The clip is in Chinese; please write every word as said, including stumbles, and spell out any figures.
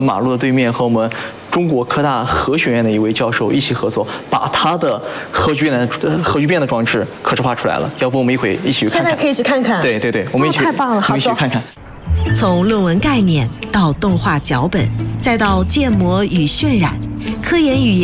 马路的对面和我们中国科大核学院的一位教授一起合作，把他的核聚变的核聚变的装置可视化出来了。要不我们一会一起去看看？ 现在可以去看看。 对对对，我们一起。 太棒了，好， 我们一起去看看。 从论文概念到动画脚本，再到建模与渲染，科研语言。